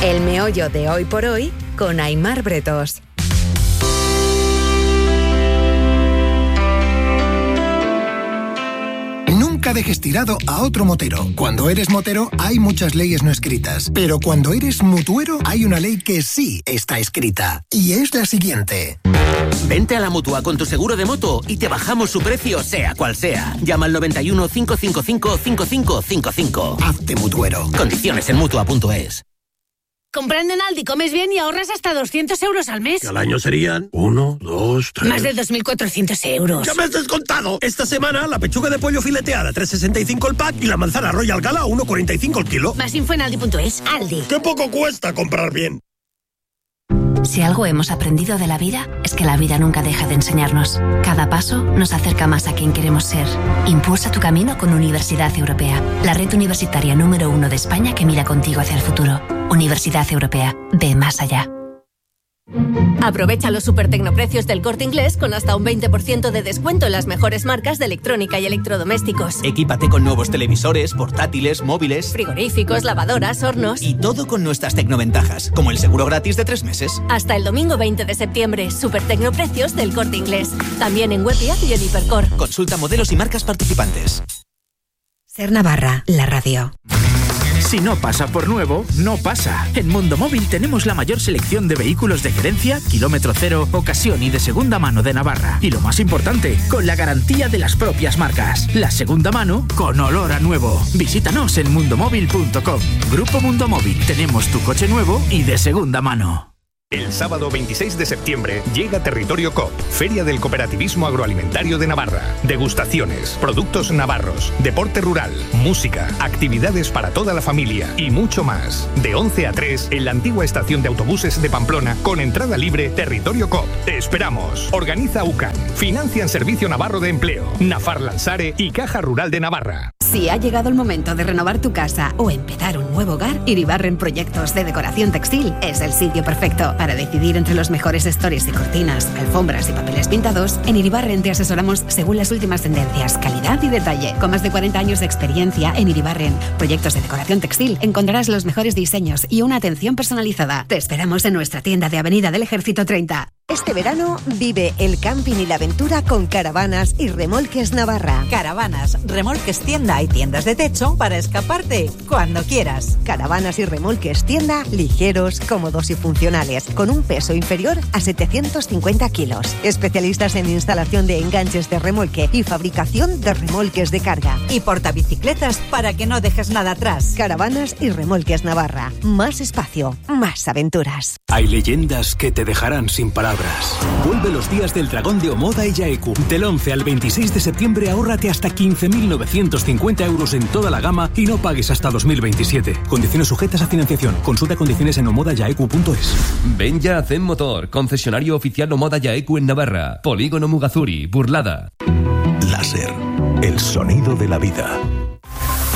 El meollo de Hoy por Hoy con Aimar Bretos. Nunca dejes tirado a otro motero. Cuando eres motero hay muchas leyes no escritas, pero cuando eres mutuero hay una ley que sí está escrita, y es la siguiente. Vente a la Mutua con tu seguro de moto y te bajamos su precio sea cual sea. Llama al 91 555 5555. Hazte mutuero. Condiciones en Mutua.es. Comprando en Aldi comes bien y ahorras hasta 200 euros al mes. Que al año serían 1, 2, 3... Más de 2.400 euros. ¡Ya me has descontado! Esta semana la pechuga de pollo fileteada 3,65 el pack y la manzana Royal Gala 1,45 el kilo. Más info en Aldi.es. Aldi. ¡Qué poco cuesta comprar bien! Si algo hemos aprendido de la vida, es que la vida nunca deja de enseñarnos. Cada paso nos acerca más a quien queremos ser. Impulsa tu camino con Universidad Europea, la red universitaria número 1 de España que mira contigo hacia el futuro. Universidad Europea, ve más allá. Aprovecha los supertecnoprecios del Corte Inglés con hasta un 20% de descuento en las mejores marcas de electrónica y electrodomésticos. Equípate con nuevos televisores, portátiles, móviles, frigoríficos, lavadoras, hornos. Y todo con nuestras tecnoventajas, como el seguro gratis de 3 meses. Hasta el domingo 20 de septiembre, supertecnoprecios del Corte Inglés. También en web y app y en Hipercor. Consulta modelos y marcas participantes. Ser Navarra, la radio. Si no pasa por nuevo, no pasa. En Mundo Móvil tenemos la mayor selección de vehículos de gerencia, kilómetro cero, ocasión y de segunda mano de Navarra. Y lo más importante, con la garantía de las propias marcas. La segunda mano con olor a nuevo. Visítanos en mundomóvil.com. Grupo Mundo Móvil. Tenemos tu coche nuevo y de segunda mano. El sábado 26 de septiembre llega Territorio COP, Feria del Cooperativismo Agroalimentario de Navarra. Degustaciones, productos navarros, deporte rural, música, actividades para toda la familia y mucho más. De 11 a 3 en la antigua estación de autobuses de Pamplona con entrada libre Territorio COP. Te esperamos. Organiza UCAN. Financian Servicio Navarro de Empleo, Nafar Lansare y Caja Rural de Navarra. Si ha llegado el momento de renovar tu casa o empezar un nuevo hogar, Iribarren Proyectos de Decoración Textil es el sitio perfecto. Para decidir entre los mejores stores y cortinas, alfombras y papeles pintados, en Iribarren te asesoramos según las últimas tendencias, calidad y detalle. Con más de 40 años de experiencia en Iribarren Proyectos de Decoración Textil, encontrarás los mejores diseños y una atención personalizada. Te esperamos en nuestra tienda de Avenida del Ejército 30. Este verano vive el camping y la aventura con Caravanas y Remolques Navarra. Caravanas, remolques tienda y tiendas de techo para escaparte cuando quieras. Caravanas y Remolques tienda, ligeros, cómodos y funcionales, con un peso inferior a 750 kilos. Especialistas en instalación de enganches de remolque y fabricación de remolques de carga. Y portabicicletas para que no dejes nada atrás. Caravanas y Remolques Navarra. Más espacio, más aventuras. Hay leyendas que te dejarán sin palabras. Vuelve los días del dragón de Omoda y Yaeku. Del 11 al 26 de septiembre ahórrate hasta 15.950 euros en toda la gama y no pagues hasta 2027. Condiciones sujetas a financiación. Consulta condiciones en omodayaeku.es. Ven ya a Zen Motor, concesionario oficial Omoda Yaeku en Navarra. Polígono Mugazuri, Burlada. Láser, el sonido de la vida.